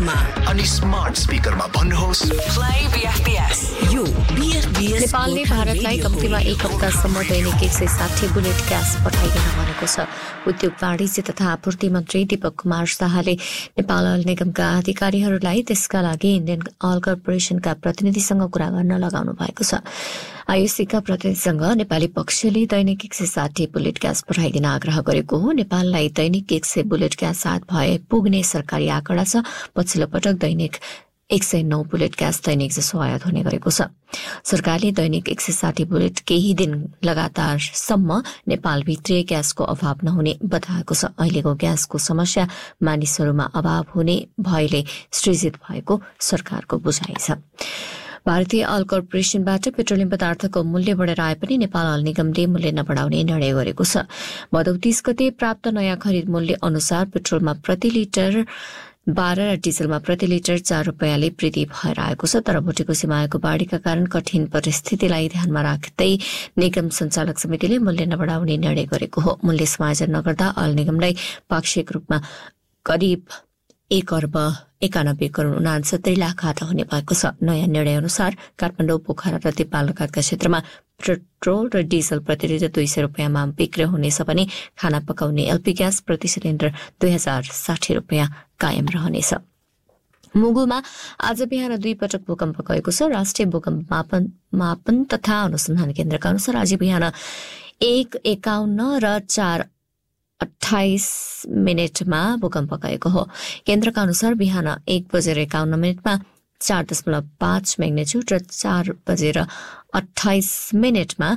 मा अनि स्मार्ट स्पिकरमा भन्नुहोस् प्ले बीएफबीएस। यो बीएफबीएस नेपालले भारतलाई कम्तीमा एक हप्तासम्म दैनिक 160 बुलेट ग्यास पठाइदिन भनेको छ। उद्योग वाणिज्य तथा आपूर्ति मन्त्री दीपक कुमार शाहले नेपाल अयल निगमका अधिकारीहरूलाई त्यसका लागि इन्डियन अयल कर्पोरेसनका प्रतिनिधिसँग कुरा गर्न लगाउनु भएको छ। आईओसीका प्रतिनिधिसँग नेपाली पक्षले दैनिक 160 बुलेट ग्यास पठाइदिन आग्रह गरेको हो। नेपाललाई दैनिक 100 बुलेट ग्यास साथ भए पुग्ने सरकारी आँकडा छ। पछिल्लो पटक दैनिक 109 बुलेट ग्यास दैनिक जसो आयात हुने गरेको छ। सरकारले दैनिक 160 बुलेट केही दिन लगातारसम्म नेपालभित्रै ग्यासको अभाव नहुने बताएको छ। अहिलेको ग्यासको समस्या मानिसहरूमा अभाव हुने भयले सृजित भएको सरकारको बुझाइ छ। भारतीय अयल कर्पोरेसनबाट पेट्रोलियम पदार्थको मूल्य बढेर आए पनि नेपाल अयल निगमले मूल्य नबढाउने निर्णय गरेको छ। भदौ 30 गते प्राप्त नयाँ खरिद मूल्य अनुसार पेट्रोलमा प्रति लिटर 12 र डिजलमा प्रति लिटर 4 रुपियाँले वृद्धि भएर आएको छ। तर भुटेको सीमाको बाढीका कारण कठिन परिस्थितिलाई ध्यानमा राख्दै निगम सञ्चालक समितिले मूल्य नबढाउने निर्णय गरेको हो। मूल्य समायोजन नगर्दा अयल निगमलाई पाक्षिक रूपमा करिब 1,91,69 लाख घाटा हुने भएको छ। नयाँ निर्णय अनुसार काठमाडौँ, पोखरा र नेपाल लगायतका क्षेत्रमा पेट्रोल र डिजल प्रति लिटर 200 रुपियाँमा बिक्री हुनेछ भने खाना पकाउने एलपी ग्यास प्रति सिलिन्डर 2060 रुपियाँ कायम रहनेछ। मुगुमा आज बिहान 2 पटक भूकम्प गएको छ। राष्ट्रिय भूकम्प मापन तथा अनुसन्धान केन्द्रका अनुसार आज बिहान 1:51 र 4:28 भूकम्प गएको हो। केन्द्रका अनुसार बिहान 1:51 4.5 मैग्निट्युड र 4:28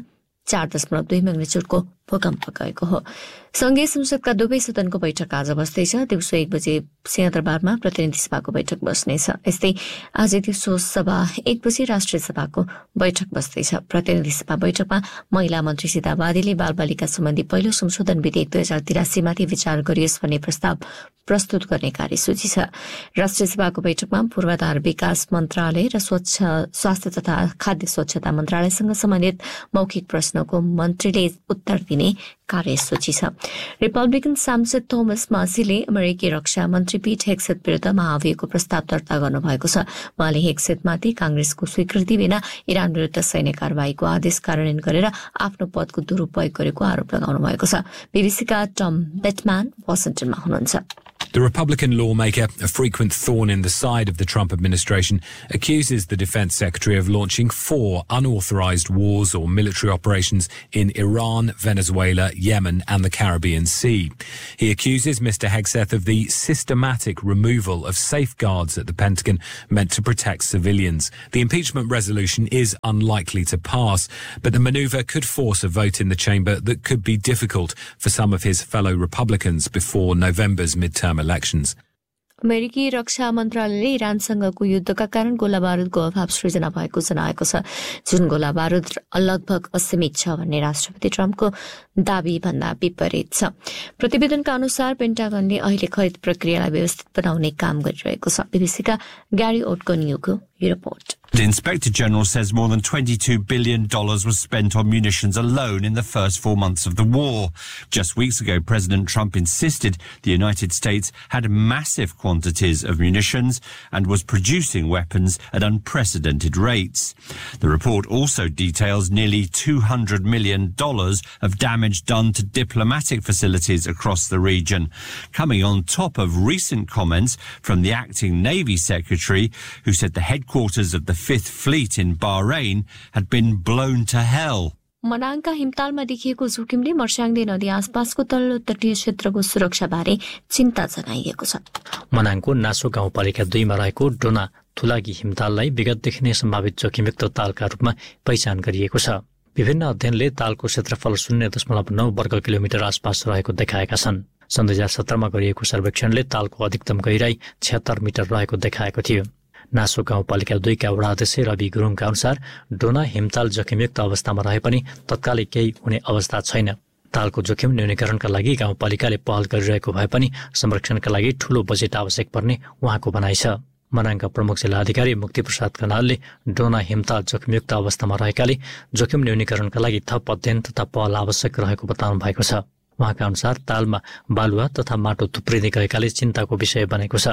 4.2 मैग्निट्युडको भूकम्प गएको हो। संघीय संसदका दुवै सदनको बैठक आज बस्दैछ। दिउँसो 1 बजे सिंहदरबारमा प्रतिनिधि सभाको बैठक बस्नेछ। यस्तै आज दिउँसो सभा 1 बजे राष्ट्रिय सभाको बैठक बस्दैछ। प्रतिनिधि सभा बैठकमा महिला मन्त्री सीता वादीले बालबालिका सम्बन्धी पहिलो संशोधन विधेयक 2083 माथि विचार गरियोस् भन्ने प्रस्ताव प्रस्तुत गर्ने कार्यसूची छ। राष्ट्रिय सभाको बैठकमा पूर्वाधार विकास मन्त्रालय र स्वास्थ्य तथा खाद्य स्वच्छता मन्त्रालयसँग सम्बन्धित मौखिक प्रश्नको मन्त्रीले उत्तर दिने कार्यसूची छ। रिपब्लिकन सांसद थोमस मासीले अमेरिकी रक्षा मन्त्री पीट हेग्सेथ विरुद्ध महाभियोगको प्रस्ताव दर्ता गर्नुभएको छ। उहाँले हेग्सेथमाथि कांग्रेसको स्वीकृति बिना इरान विरुद्ध सैन्य कारवाहीको आदेश कार्यान्वयन गरेर आफ्नो पदको दुरूपयोग गरेको आरोप लगाउनु भएको छ। बीबीसीका टम बेटम्यान वाशिंटनमा हुनुहुन्छ। The Republican lawmaker, a frequent thorn in the side of the Trump administration, accuses the defense secretary of launching 4 unauthorized wars or military operations in Iran, Venezuela, Yemen and the Caribbean Sea. He accuses Mr. Hegseth of the systematic removal of safeguards at the Pentagon meant to protect civilians. The impeachment resolution is unlikely to pass, but the maneuver could force a vote in the chamber that could be difficult for some of his fellow Republicans before November's midterm elections. अमेरिकी रक्षा मन्त्रालयले इरानसँगको युद्धका कारण गोला बारुदको अभाव सृजना भएको जनाएको छ। जुन गोला बारुद लगभग असीमित छ भन्ने राष्ट्रपति ट्रम्पको दावी भन्दा विपरीत छ। प्रतिवेदनका अनुसार पेन्टागनले अहिले खरिद प्रक्रियालाई व्यवस्थित बनाउने काम गरिरहेको छ। बीबीसीका ग्यारी ओटकोनियोको report. The Inspector General says more than $22 billion was spent on munitions alone in the first 4 months of the war. Just weeks ago, President Trump insisted the United States had massive quantities of munitions and was producing weapons at unprecedented rates. The report also details nearly $200 million of damage done to diplomatic facilities across the region, coming on top of recent comments from the acting Navy Secretary, who said the headquarters of the Fifth Fleet in Bahrain had been blown to hell. मनाङका हिमतालमा देखिएको जोखिमले मर्स्याङदे नदी आसपासको तल्लो तटीय क्षेत्रको सुरक्षाबारे चिन्ता जनाइएको छ। मनाङको नासो गाउँपालिका 2 मा रहेको डोना थुलागी हिमताललाई विगतदेखि नै सम्भावित जोखिमयुक्त तालका रूपमा पहिचान गरिएको छ। विभिन्न अध्ययनले तालको क्षेत्रफल 0.9 वर्ग किलोमिटर आसपास रहेको देखाएका छन्। सन् 2017 मा गरिएको सर्वेक्षणले तालको अधिकतम गहिराई 76 मिटर रहेको देखाएको थियो। नासो गाउँपालिका 2 का वडा अध्यक्ष रवि गुरुङका अनुसार डोना हिमताल जोखिमयुक्त अवस्थामा रहे पनि तत्कालै केही हुने अवस्था छैन। तालको जोखिम न्यूनीकरणका लागि गाउँपालिकाले पहल गरिरहेको भए पनि संरक्षणका लागि ठूलो बजेट आवश्यक पर्ने उहाँको भनाइ छ। मनाङका प्रमुख जिल्ला अधिकारी मुक्तिप्रसाद कनालले डोना हिमताल जोखिमयुक्त अवस्थामा रहेकाले जोखिम न्यूनीकरणका लागि थप अध्ययन तथा पहल आवश्यक रहेको बताउनु भएको छ। उहाँका अनुसार तालमा बालुवा तथा माटो थुप्रिँदै गएकाले चिन्ताको विषय बनेको छ।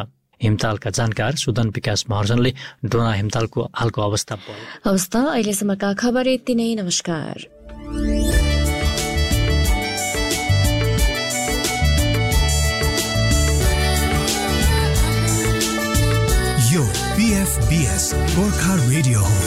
हिमतालका जानकार सुदन विकास महर्जनले डोना हिमतालको हालको अवस्था अहिलेसम्मका खबर यति नै। नमस्कार। यो PFBS गोर्खा रेडियो